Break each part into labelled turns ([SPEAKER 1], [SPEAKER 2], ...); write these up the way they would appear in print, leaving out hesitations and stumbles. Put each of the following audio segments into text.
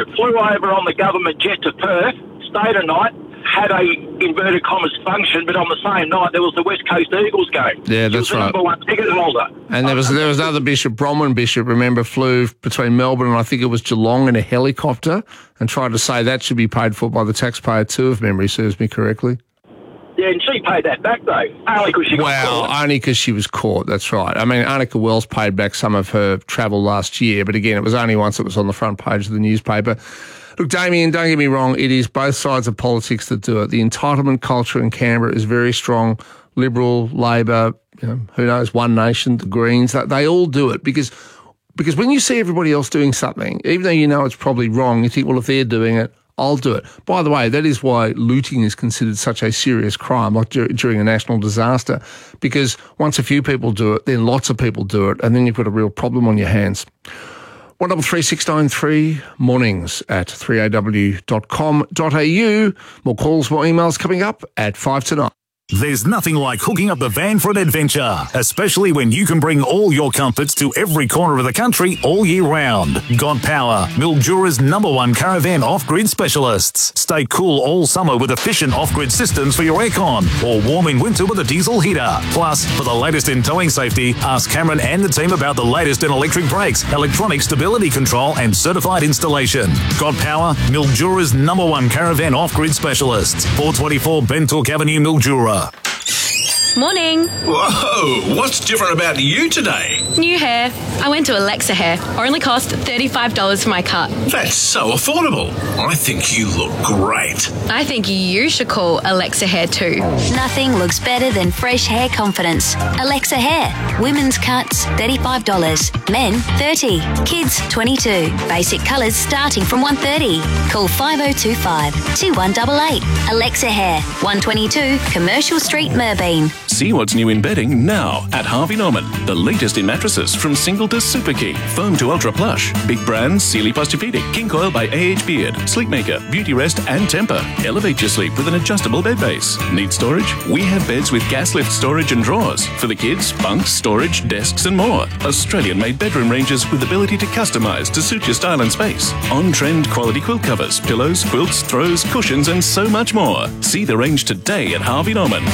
[SPEAKER 1] it flew over on the government jet to Perth, stayed a night, had a, inverted commas, function, but on the same night there was the West Coast Eagles game.
[SPEAKER 2] Yeah, that's right.
[SPEAKER 1] Number one ticket holder.
[SPEAKER 2] And there was another Bishop, Bronwyn Bishop, remember, flew between Melbourne and I think it was Geelong in a helicopter and tried to say that should be paid for by the taxpayer too, if memory serves me correctly.
[SPEAKER 1] Yeah, and she paid that back, though, only because she got caught.
[SPEAKER 2] Only because she was caught, that's right. I mean, Annika Wells paid back some of her travel last year, but again, it was only once it was on the front page of the newspaper. Look, Damien, don't get me wrong, it is both sides of politics that do it. The entitlement culture in Canberra is very strong. Liberal, Labor, who knows, One Nation, the Greens, they all do it because when you see everybody else doing something, even though you know it's probably wrong, you think, well, if they're doing it, I'll do it. By the way, that is why looting is considered such a serious crime, like during a national disaster, because once a few people do it, then lots of people do it, and then you've got a real problem on your hands. 133693 mornings at 3aw.com.au. More calls, more emails coming up at 5 to 9.
[SPEAKER 3] There's nothing like hooking up the van for an adventure, especially when you can bring all your comforts to every corner of the country all year round. God Power, Mildura's #1 caravan off-grid specialists. Stay cool all summer with efficient off-grid systems for your aircon, or warm in winter with a diesel heater. Plus, for the latest in towing safety, ask Cameron and the team about the latest in electric brakes, electronic stability control and certified installation. God Power, Mildura's #1 caravan off-grid specialists. 424 Bentook Avenue, Mildura.
[SPEAKER 4] Morning.
[SPEAKER 5] Whoa, what's different about you today?
[SPEAKER 4] New hair. I went to Alexa Hair. Only cost $35 for my cut.
[SPEAKER 5] That's so affordable. I think you look great.
[SPEAKER 4] I think you should call Alexa Hair too.
[SPEAKER 6] Nothing looks better than fresh hair confidence. Alexa Hair. Women's cuts, $35. Men, $30. Kids, $22. Basic colours starting from $130. Call 5025-2188. Alexa Hair, 122 Commercial Street, Merbeen.
[SPEAKER 7] See what's new in bedding now at Harvey Norman. The latest in mattresses from single to super king, foam to ultra plush. Big brands, Sealy Posturepedic, King Coil by AH Beard, Sleepmaker, Beauty Rest and Temper. Elevate your sleep with an adjustable bed base. Need storage? We have beds with gas lift storage and drawers. For the kids, bunks, storage, desks and more. Australian-made bedroom ranges with ability to customise to suit your style and space. On-trend quality quilt covers, pillows, quilts, throws, cushions and so much more. See the range today at Harvey Norman.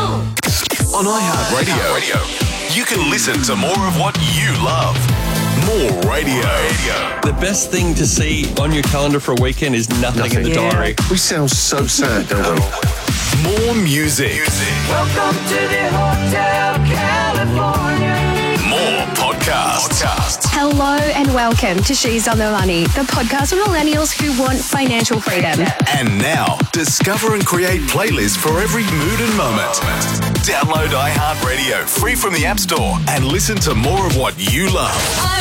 [SPEAKER 8] On iHeartRadio, you can listen to more of what you love. More radio.
[SPEAKER 9] The best thing to see on your calendar for a weekend is nothing in the diary.
[SPEAKER 8] We sound so sad, don't we? More music.
[SPEAKER 10] Welcome to the Hotel California.
[SPEAKER 8] More podcasts.
[SPEAKER 11] Hello and welcome to She's on the Money, the podcast for millennials who want financial freedom.
[SPEAKER 8] And now, discover and create playlists for every mood and moment. Download iHeartRadio free from the App Store and listen to more of what you love.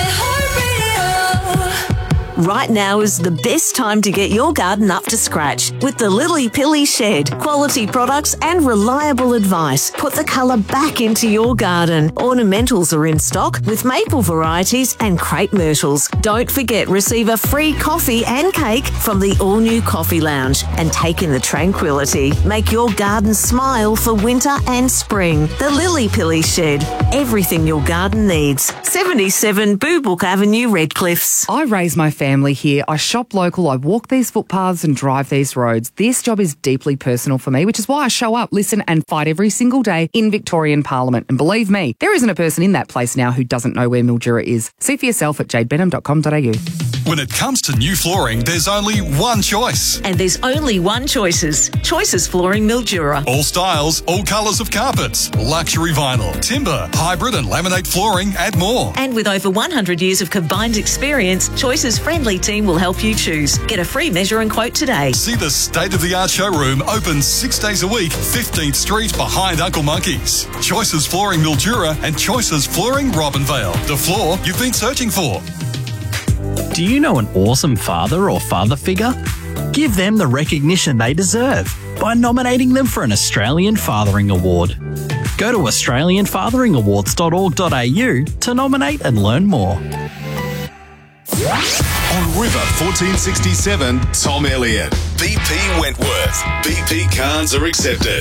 [SPEAKER 12] Right now is the best time to get your garden up to scratch with the Lily Pilly Shed. Quality products and reliable advice. Put the colour back into your garden. Ornamentals are in stock with maple varieties and crepe myrtles. Don't forget, receive a free coffee and cake from the all-new Coffee Lounge and take in the tranquility. Make your garden smile for winter and spring. The Lily Pilly Shed. Everything your garden needs. 77 Boobook Avenue, Redcliffs.
[SPEAKER 13] I raise my family here. I shop local. I walk these footpaths and drive these roads. This job is deeply personal for me, which is why I show up, listen and fight every single day in Victorian Parliament. And believe me, there isn't a person in that place now who doesn't know where Mildura is. See for yourself at jadebenham.com.au.
[SPEAKER 14] When it comes to new flooring, there's only one choice.
[SPEAKER 15] And there's only one Choices. Choices Flooring Mildura.
[SPEAKER 14] All styles, all colours of carpets, luxury vinyl, timber, hybrid and laminate flooring and more.
[SPEAKER 15] And with over 100 years of combined experience, Choices friendly team will help you choose. Get a free measure and quote today.
[SPEAKER 14] See the state-of-the-art showroom open 6 days a week, 15th Street behind Uncle Monkey's. Choices Flooring Mildura and Choices Flooring Robinvale. The floor you've been searching for.
[SPEAKER 16] Do you know an awesome father or father figure? Give them the recognition they deserve by nominating them for an Australian Fathering Award. Go to australianfatheringawards.org.au to nominate and learn more.
[SPEAKER 8] On River 1467, Tom Elliott. BP Wentworth. BP cards are accepted.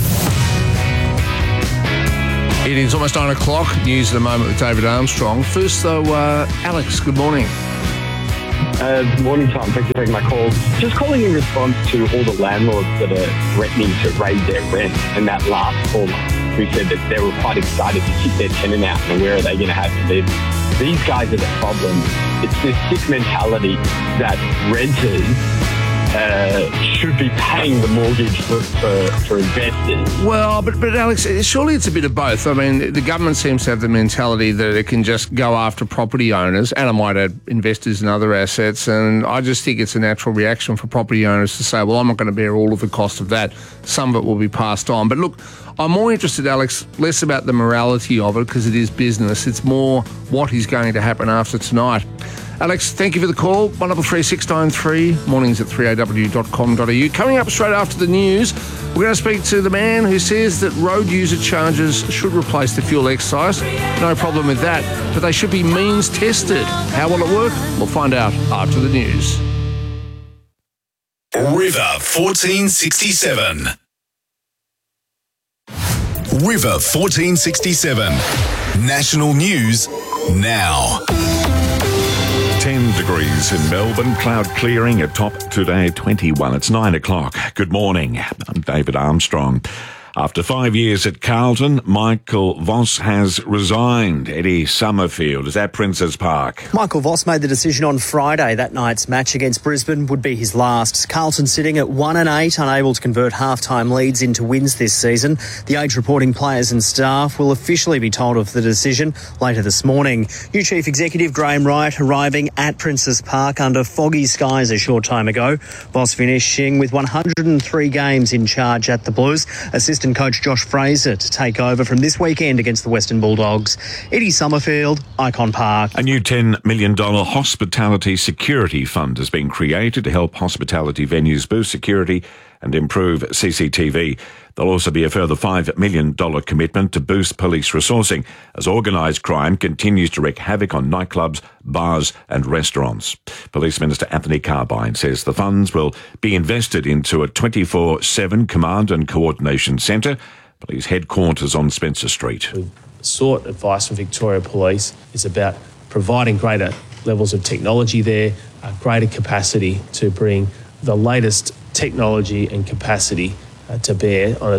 [SPEAKER 2] It is almost 9 o'clock. News in a moment with David Armstrong. First, though, Alex, good morning.
[SPEAKER 17] Morning time, thanks for taking my call. Just calling in response to all the landlords that are threatening to raise their rent, and that last caller who said that they were quite excited to kick their tenant out and where are they going to have to live. These guys are the problem. It's this sick mentality that renters should be paying the mortgage for investors.
[SPEAKER 2] Well, but Alex, surely it's a bit of both. I mean, the government seems to have the mentality that it can just go after property owners, and I might add investors in other assets, and I just think it's a natural reaction for property owners to say, well, I'm not going to bear all of the cost of that. Some of it will be passed on. But look, I'm more interested, Alex, less about the morality of it because it is business. It's more what is going to happen after tonight. Alex, thank you for the call. 133693, mornings at 3aw.com.au. Coming up straight after the news, we're going to speak to the man who says that road user charges should replace the fuel excise. No problem with that, but they should be means tested. How will it work? We'll find out after the news.
[SPEAKER 8] River 1467. River 1467. National news now.
[SPEAKER 18] 10 degrees in Melbourne, cloud clearing, a top today 21. It's 9 o'clock. Good morning. I'm David Armstrong. After 5 years at Carlton, Michael Voss has resigned. Eddie Summerfield is at Princes Park.
[SPEAKER 19] Michael Voss made the decision on Friday. That night's match against Brisbane would be his last. Carlton sitting at 1-8, unable to convert half-time leads into wins this season. The Age reporting players and staff will officially be told of the decision later this morning. New Chief Executive Graham Wright arriving at Princes Park under foggy skies a short time ago. Voss finishing with 103 games in charge at the Blues. Assistant coach Josh Fraser to take over from this weekend against the Western Bulldogs. Eddie Summerfield, Icon Park.
[SPEAKER 18] A new $10 million hospitality security fund has been created to help hospitality venues boost security and improve CCTV. There'll also be a further $5 million commitment to boost police resourcing as organised crime continues to wreak havoc on nightclubs, bars and restaurants. Police Minister Anthony Carbine says the funds will be invested into a 24/7 command and coordination centre, police headquarters on Spencer Street.
[SPEAKER 20] We've sought advice from Victoria Police. It's about providing greater levels of technology there, greater capacity to bring the latest technology and capacity to bear on a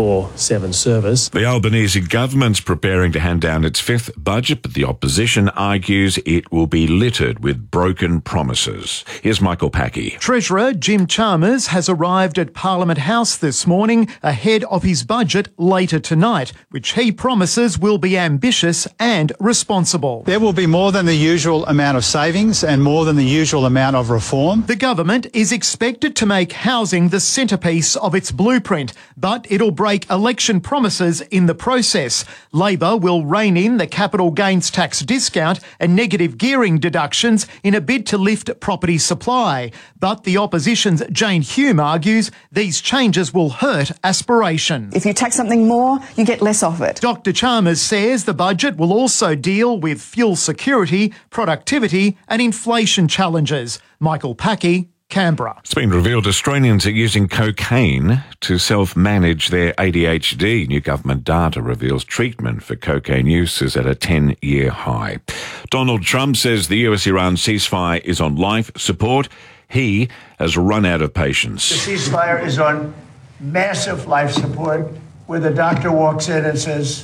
[SPEAKER 20] 24/7 service.
[SPEAKER 18] The Albanese government's preparing to hand down its fifth budget, but the opposition argues it will be littered with broken promises. Here's Michael Packey.
[SPEAKER 21] Treasurer Jim Chalmers has arrived at Parliament House this morning ahead of his budget later tonight, which he promises will be ambitious and responsible.
[SPEAKER 22] There will be more than the usual amount of savings and more than the usual amount of reform.
[SPEAKER 21] The government is expected to make housing the centrepiece of its blueprint, but it'll break election promises in the process. Labor will rein in the capital gains tax discount and negative gearing deductions in a bid to lift property supply. But the opposition's Jane Hume argues these changes will hurt aspiration.
[SPEAKER 23] If you tax something more, you get less of it.
[SPEAKER 21] Dr. Chalmers says the budget will also deal with fuel security, productivity and inflation challenges. Michael Packey, Canberra.
[SPEAKER 18] It's been revealed Australians are using cocaine to self-manage their ADHD. New government data reveals treatment for cocaine use is at a 10-year high. Donald Trump says the US-Iran ceasefire is on life support. He has run out of patience.
[SPEAKER 24] The ceasefire is on massive life support, where the doctor walks in and says,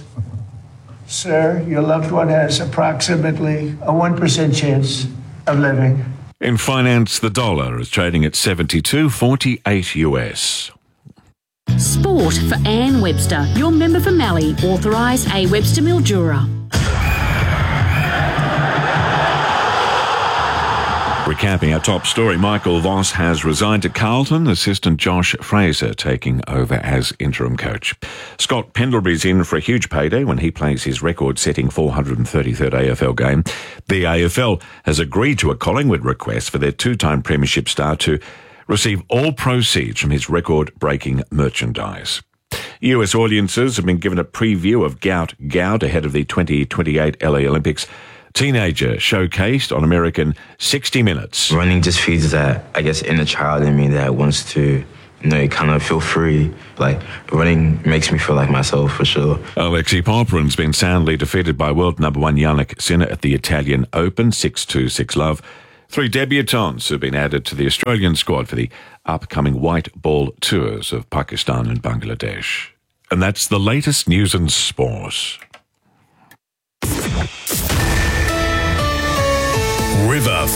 [SPEAKER 24] "Sir, your loved one has approximately a 1% chance of living."
[SPEAKER 18] In finance, the dollar is trading at 72.48 US.
[SPEAKER 25] Sport for Anne Webster, your member for Mallee, authorised A. Webster Mildura.
[SPEAKER 18] Recapping our top story, Michael Voss has resigned to Carlton, assistant Josh Fraser taking over as interim coach. Scott Pendlebury's in for a huge payday when he plays his record-setting 433rd AFL game. The AFL has agreed to a Collingwood request for their two-time premiership star to receive all proceeds from his record-breaking merchandise. US audiences have been given a preview of Gout ahead of the 2028 LA Olympics. Teenager showcased on American 60 Minutes.
[SPEAKER 26] Running just feeds that, I guess, inner child in me that wants to, kind of feel free. Like, running makes me feel like myself, for sure.
[SPEAKER 18] Alexei Popyrin's been soundly defeated by world number one Yannick Sinner at the Italian Open, 6-2, 6-love. 3 debutants have been added to the Australian squad for the upcoming white ball tours of Pakistan and Bangladesh. And that's the latest news and sport.
[SPEAKER 8] River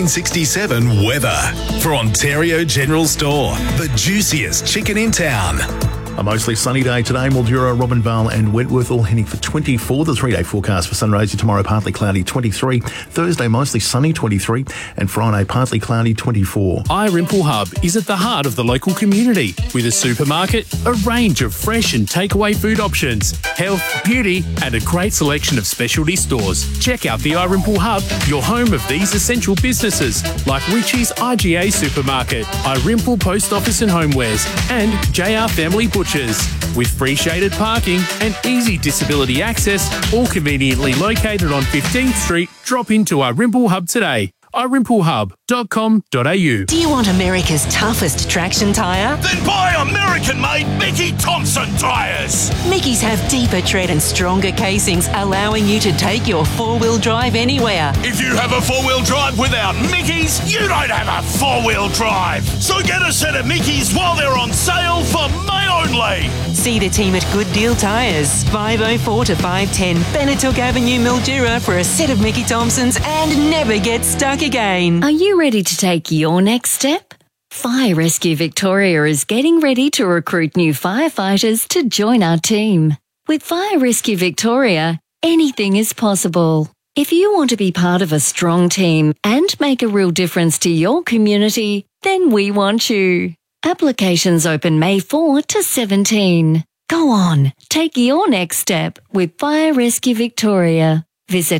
[SPEAKER 8] 1467 weather for Ontario General Store, the juiciest chicken in town.
[SPEAKER 1] A mostly sunny day today. Mildura, Robinvale and Wentworth all heading for 24. The 3-day forecast for Sunraysia tomorrow, partly cloudy, 23. Thursday, mostly sunny, 23. And Friday, partly cloudy, 24.
[SPEAKER 3] iRimple Hub is at the heart of the local community with a supermarket, a range of fresh and takeaway food options, health, beauty and a great selection of specialty stores. Check out the iRimple Hub, your home of these essential businesses like Richie's IGA Supermarket, iRimple Post Office and Homewares and JR Family Butchers. With free shaded parking and easy disability access, all conveniently located on 15th Street. Drop into our iRimple Hub today. iRimpleHub.com.au.
[SPEAKER 4] Do you want America's toughest traction tyre?
[SPEAKER 5] Then buy American-made Mickey Thompson tyres.
[SPEAKER 4] Mickey's have deeper tread and stronger casings, allowing you to take your four-wheel drive anywhere.
[SPEAKER 5] If you have a four-wheel drive without Mickey's, you don't have a four-wheel drive. So get a set of Mickey's while they're on sale for May only.
[SPEAKER 4] See the team at Good Deal Tyres, 504 to 510 Benetook Avenue, Mildura for a set of Mickey Thompsons and never get stuck again.
[SPEAKER 6] Are you ready to take your next step? Fire Rescue Victoria is getting ready to recruit new firefighters to join our team. With Fire Rescue Victoria, anything is possible. If you want to be part of a strong team and make a real difference to your community, then we want you. Applications open May 4 to 17. Go on, take your next step with Fire Rescue Victoria. Visit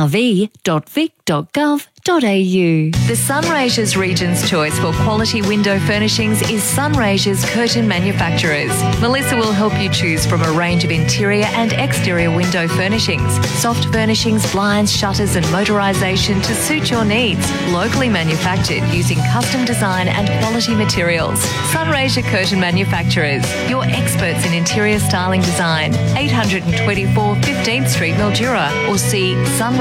[SPEAKER 6] frv.vic.gov.au. The Sunraysia's Region's choice for quality window furnishings is Sunraysia's Curtain Manufacturers. Melissa will help you choose from a range of interior and exterior window furnishings, soft furnishings, blinds, shutters and motorisation to suit your needs. Locally manufactured using custom design and quality materials. Sunraysia Curtain Manufacturers, your experts in interior styling design. 824 15th Street, Mildura, or see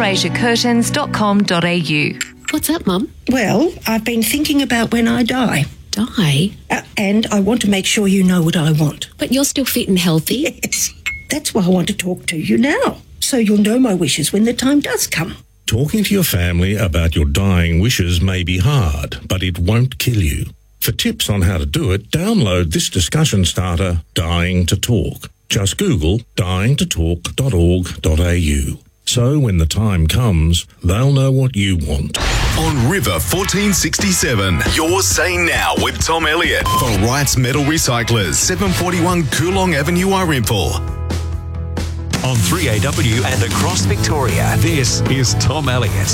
[SPEAKER 6] sunraysiacurtains.com.au.
[SPEAKER 7] What's up, Mum?
[SPEAKER 27] Well, I've been thinking about when I die.
[SPEAKER 7] Die?
[SPEAKER 27] And I want to make sure you know what I want.
[SPEAKER 7] But you're still fit and healthy?
[SPEAKER 27] Yes. That's why I want to talk to you now, so you'll know my wishes when the time does come.
[SPEAKER 28] Talking to your family about your dying wishes may be hard, but it won't kill you. For tips on how to do it, download this discussion starter, Dying to Talk. Just Google dyingtotalk.org.au. So when the time comes, they'll know what you want.
[SPEAKER 8] On River 1467, your Say Now with Tom Elliott for Wright's Metal Recyclers, 741 Coolong Avenue, Irimple.
[SPEAKER 29] On 3AW and across Victoria, this is Tom Elliott.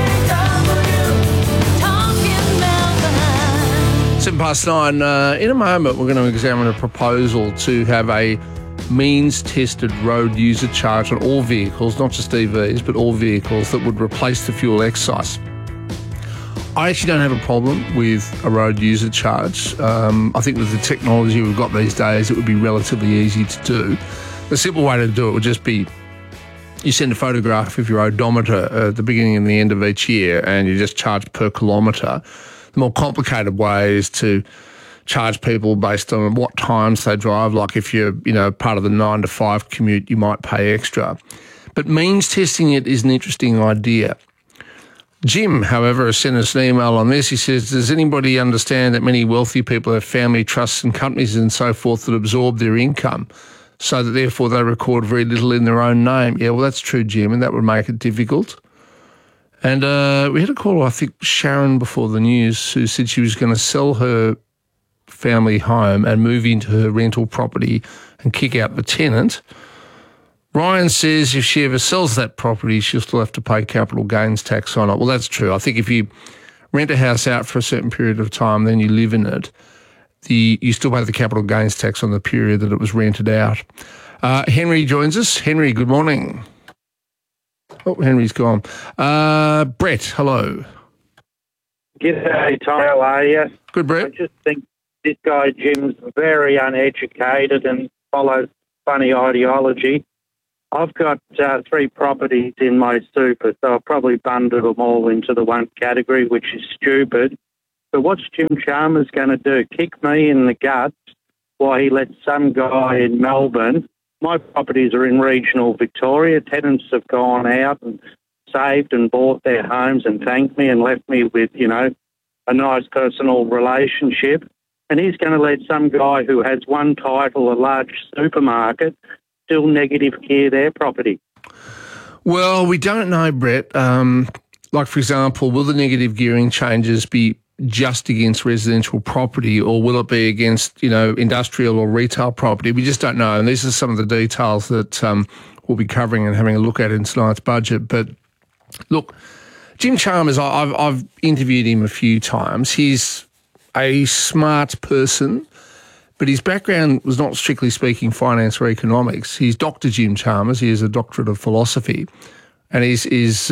[SPEAKER 2] 9:07. In a moment, we're going to examine a proposal to have a means-tested road user charge on all vehicles, not just EVs, but all vehicles that would replace the fuel excise. I actually don't have a problem with a road user charge. I think with the technology we've got these days, it would be relatively easy to do. The simple way to do it would just be you send a photograph of your odometer at the beginning and the end of each year and you just charge per kilometre. The more complicated way is to charge people based on what times they drive. Like if you're, part of the 9 to 5 commute, you might pay extra. But means testing it is an interesting idea. Jim, however, has sent us an email on this. He says, does anybody understand that many wealthy people have family trusts and companies and so forth that absorb their income so that therefore they record very little in their own name? Yeah, well, that's true, Jim, and that would make it difficult. And we had a call, I think, Sharon before the news, who said she was going to sell her family home and move into her rental property and kick out the tenant. Ryan says if she ever sells that property, she'll still have to pay capital gains tax on it. Well, that's true. I think if you rent a house out for a certain period of time, then you live in it, you still pay the capital gains tax on the period that it was rented out. Henry joins us. Henry, good morning. Oh, Henry's gone. Brett, hello.
[SPEAKER 30] G'day, Tom. How are you?
[SPEAKER 2] Good, Brett.
[SPEAKER 30] I just think this guy Jim's very uneducated and follows funny ideology. I've got 3 properties in my super, so I've probably bundled them all into the one category, which is stupid. But what's Jim Chalmers going to do? Kick me in the guts while he lets some guy in Melbourne? My properties are in regional Victoria. Tenants have gone out and saved and bought their homes and thanked me and left me with, a nice personal relationship. And he's going to let some guy who has one title, a large supermarket, still negative gear their property.
[SPEAKER 2] Well, we don't know, Brett. Like, for example, will the negative gearing changes be just against residential property, or will it be against, industrial or retail property? We just don't know. And these are some of the details that we'll be covering and having a look at in tonight's budget. But look, Jim Chalmers, I've interviewed him a few times. He's a smart person, but his background was not strictly speaking finance or economics. He's Dr. Jim Chalmers. He has a doctorate of philosophy, and his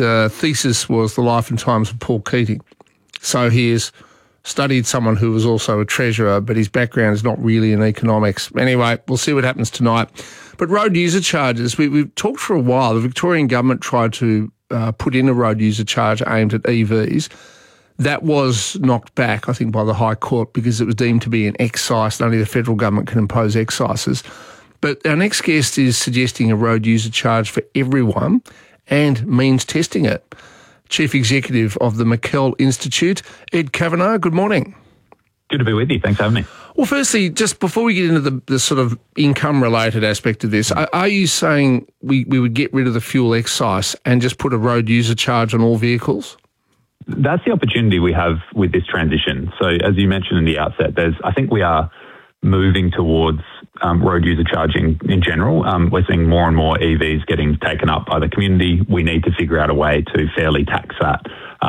[SPEAKER 2] thesis was The Life and Times of Paul Keating. So he has studied someone who was also a treasurer, but his background is not really in economics. Anyway, we'll see what happens tonight. But road user charges, we've talked for a while. The Victorian government tried to put in a road user charge aimed at EVs. That was knocked back, I think, by the High Court because it was deemed to be an excise. Only the federal government can impose excises. But our next guest is suggesting a road user charge for everyone and means testing it. Chief Executive of the McKell Institute, Ed Kavanagh, good morning.
[SPEAKER 9] Good to be with you. Thanks for having me.
[SPEAKER 2] Well, firstly, just before we get into the sort of income-related aspect of this, are you saying we would get rid of the fuel excise and just put a road user charge on all vehicles?
[SPEAKER 9] That's the opportunity we have with this transition. So as you mentioned in the outset, I think we are moving towards road user charging in general. We're seeing more and more EVs getting taken up by the community. We need to figure out a way to fairly tax that.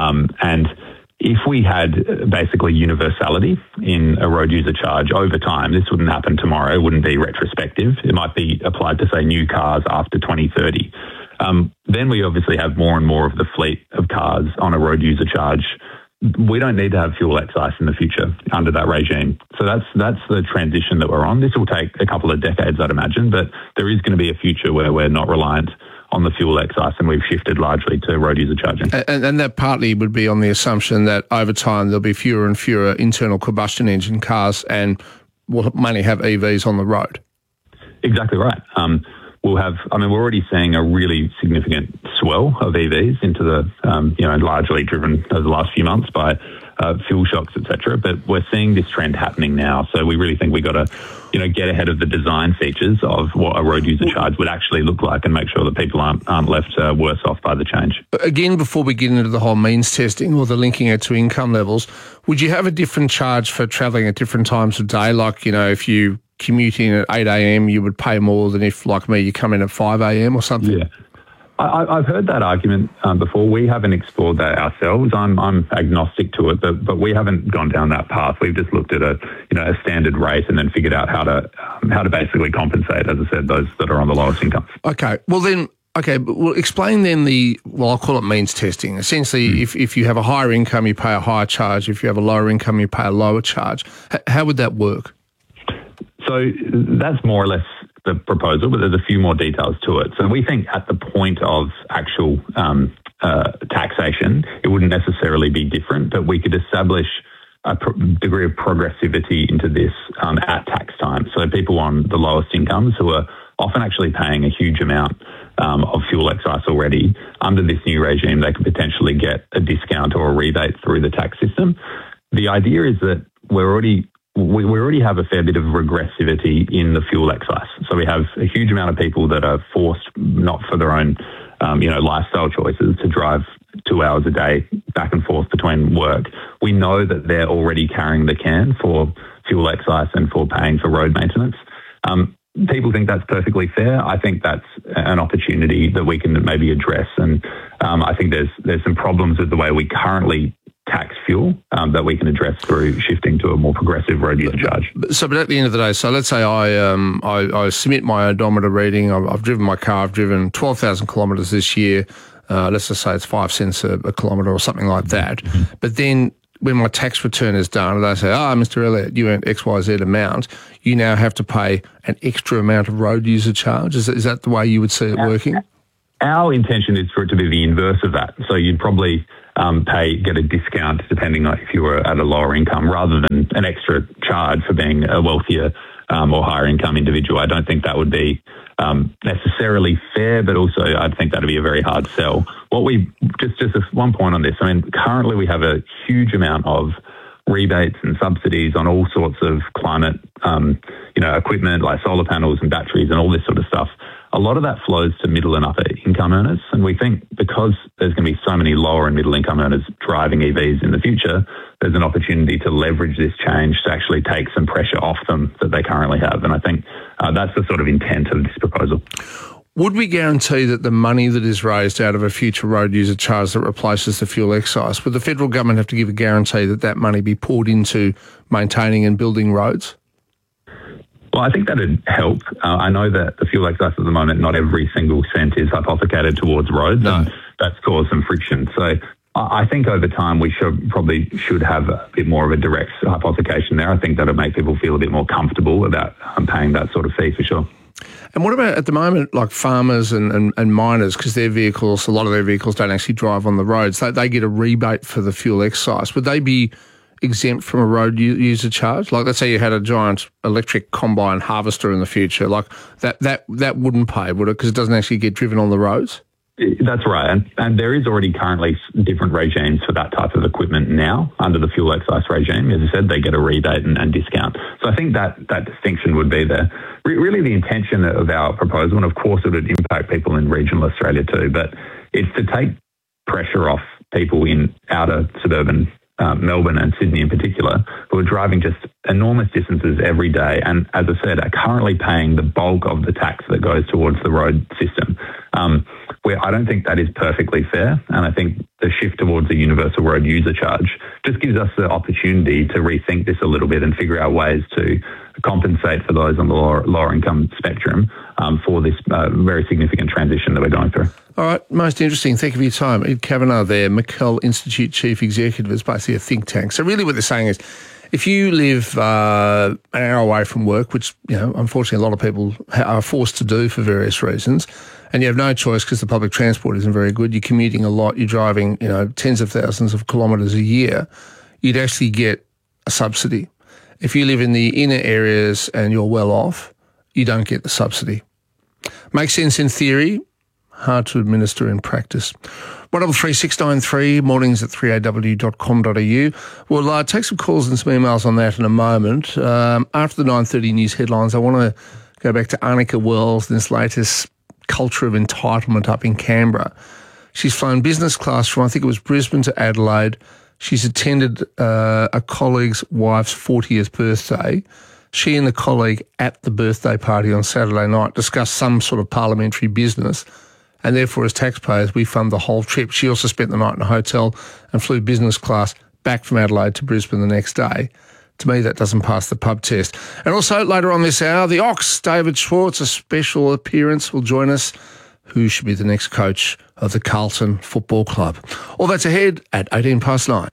[SPEAKER 9] And if we had basically universality in a road user charge over time, this wouldn't happen tomorrow, it wouldn't be retrospective. It might be applied to, say, new cars after 2030. Then we obviously have more and more of the fleet of cars on a road user charge. We don't need to have fuel excise in the future under that regime. So that's the transition that we're on. This will take a couple of decades, I'd imagine, but there is going to be a future where we're not reliant on the fuel excise and we've shifted largely to road user charging.
[SPEAKER 2] And that partly would be on the assumption that over time there'll be fewer and fewer internal combustion engine cars and we'll mainly have EVs on the road.
[SPEAKER 9] Exactly right. We're already seeing a really significant swell of EVs into the, largely driven over the last few months by fuel shocks, etc. But we're seeing this trend happening now. So we really think we've got to, get ahead of the design features of what a road user charge would actually look like and make sure that people aren't left worse off by the change. Again,
[SPEAKER 2] before we get into the whole means testing or the linking it to income levels, would you have a different charge for travelling at different times of day? Like, if you commute in at 8 a.m, you would pay more than if, like me, you come in at 5 a.m. or something?
[SPEAKER 9] Yeah. I've heard that argument before. We haven't explored that ourselves. I'm agnostic to it, but we haven't gone down that path. We've just looked at a standard rate and then figured out how to basically compensate, as I said, those that are on the lowest incomes.
[SPEAKER 2] Okay. Well, explain then I'll call it means testing. Essentially, if you have a higher income, you pay a higher charge. If you have a lower income, you pay a lower charge. How would that work?
[SPEAKER 9] So that's more or less the proposal, but there's a few more details to it. So we think at the point of actual taxation, it wouldn't necessarily be different, but we could establish a degree of progressivity into this at tax time. So people on the lowest incomes who are often actually paying a huge amount of fuel excise already, under this new regime, they could potentially get a discount or a rebate through the tax system. The idea is that we already have a fair bit of regressivity in the fuel excise. So we have a huge amount of people that are forced, not for their own, lifestyle choices, to drive 2 hours a day back and forth between work. We know that they're already carrying the can for fuel excise and for paying for road maintenance. People think that's perfectly fair. I think that's an opportunity that we can maybe address. And I think there's some problems with the way we currently tax fuel that we can address through shifting to a more progressive road user charge.
[SPEAKER 2] But at the end of the day, so let's say I submit my odometer reading. I've driven my car. I've driven 12,000 kilometres this year. Let's just say it's 5 cents a kilometre or something like that. Mm-hmm. But then when my tax return is done, they say, Mr. Elliott, you earned XYZ amount, you now have to pay an extra amount of road user charge. Is that the way you would see it working?
[SPEAKER 9] Our intention is for it to be the inverse of that. So you'd probably get a discount depending on if you were at a lower income rather than an extra charge for being a wealthier or higher income individual. I don't think that would be necessarily fair, but also I think that would be a very hard sell. Just one point on this. I mean, currently we have a huge amount of rebates and subsidies on all sorts of climate, equipment like solar panels and batteries and all this sort of stuff. A lot of that flows to middle and upper income earners. And we think because there's going to be so many lower and middle income earners driving EVs in the future, there's an opportunity to leverage this change to actually take some pressure off them that they currently have. And I think that's the sort of intent of this proposal.
[SPEAKER 2] Would we guarantee that the money that is raised out of a future road user charge that replaces the fuel excise, would the federal government have to give a guarantee that that money be poured into maintaining and building roads?
[SPEAKER 9] Well, I think that would help. I know that the fuel excise at the moment, not every single cent is hypothecated towards roads, and that's caused some friction. So I think over time we should have a bit more of a direct hypothecation there. I think that would make people feel a bit more comfortable about paying that sort of fee for sure.
[SPEAKER 2] And what about at the moment, like farmers and miners, because a lot of their vehicles don't actually drive on the roads. They get a rebate for the fuel excise. Would they be exempt from a road user charge? Like, let's say you had a giant electric combine harvester in the future, like that wouldn't pay, would it? Because it doesn't actually get driven on the roads?
[SPEAKER 9] That's right. And there is already currently different regimes for that type of equipment now under the fuel excise regime. As I said, they get a rebate and discount. So I think that distinction would be there. Really the intention of our proposal, and of course it would impact people in regional Australia too, but it's to take pressure off people in outer suburban Melbourne and Sydney in particular, who are driving just enormous distances every day and, as I said, are currently paying the bulk of the tax that goes towards the road system. Where I don't think that is perfectly fair, and I think the shift towards a universal road user charge just gives us the opportunity to rethink this a little bit and figure out ways to compensate for those on the lower income spectrum for this very significant transition that we're going through.
[SPEAKER 2] All right, most interesting. Thank you for your time. Ed Kavanagh there, McCall Institute Chief Executive, is basically a think tank. So really what they're saying is if you live an hour away from work, which, unfortunately a lot of people are forced to do for various reasons, and you have no choice because the public transport isn't very good, you're commuting a lot, you're driving, tens of thousands of kilometres a year, you'd actually get a subsidy. If you live in the inner areas and you're well off, you don't get the subsidy. Makes sense in theory, hard to administer in practice. 133693, mornings at 3aw.com.au. We'll take some calls and some emails on that in a moment. After the 9:30 news headlines, I want to go back to Annika Wells and this latest culture of entitlement up in Canberra. She's flown business class from, I think it was Brisbane to Adelaide. She's attended a colleague's wife's 40th birthday. She and the colleague at the birthday party on Saturday night discussed some sort of parliamentary business, and therefore as taxpayers we fund the whole trip. She also spent the night in a hotel and flew business class back from Adelaide to Brisbane the next day. To me, that doesn't pass the pub test. And also later on this hour, the Ox, David Schwartz, a special appearance, will join us. Who should be the next coach of the Carlton Football Club? All that's ahead at 9:18.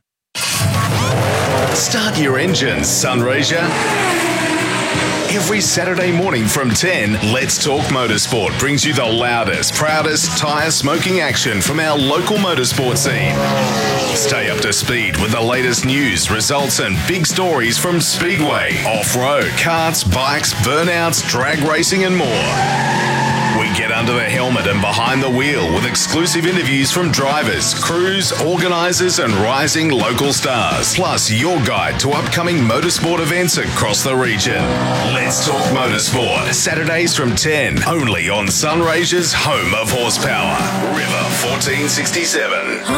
[SPEAKER 8] Start your engines, Sunraysia. Every Saturday morning from 10, Let's Talk Motorsport brings you the loudest, proudest tyre smoking action from our local motorsport scene. Stay up to speed with the latest news, results and big stories from Speedway, off-road, karts, bikes, burnouts, drag racing and more. We get under the helmet and behind the wheel with exclusive interviews from drivers, crews, organisers and rising local stars. Plus your guide to upcoming motorsport events across the region. Let's Talk Motorsport, Saturdays from 10, only on Sunraysia's home of horsepower, River 1467.